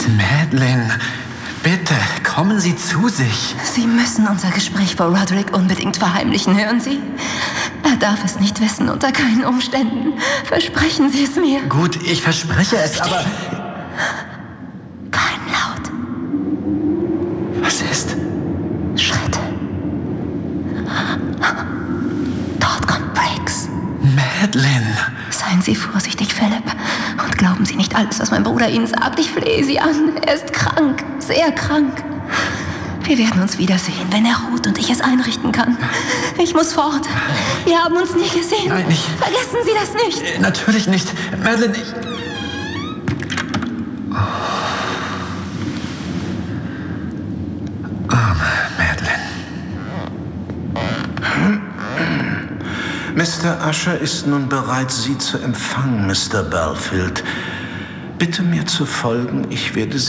Madeleine, bitte, kommen Sie zu sich. Sie müssen unser Gespräch vor Roderick unbedingt verheimlichen, hören Sie? Er darf es nicht wissen, unter keinen Umständen. Versprechen Sie es mir. Gut, ich verspreche es, aber... Kein Laut. Was ist? Schritte. Dort kommt Briggs. Madeleine. Seien Sie vorsichtig, Philip. Und glauben Sie nicht alles, was mein Bruder Ihnen sagt. Ich flehe Sie an. Er ist krank. Sehr krank. Wir werden uns wiedersehen, wenn er ruht und ich es einrichten kann. Ich muss fort. Wir haben uns nie gesehen. Nein, ich... Vergessen Sie das nicht. Natürlich nicht. Madeleine, ich... Arme Madeleine. Mr. Usher ist nun bereit, Sie zu empfangen, Mr. Belfield. Bitte mir zu folgen, ich werde Sie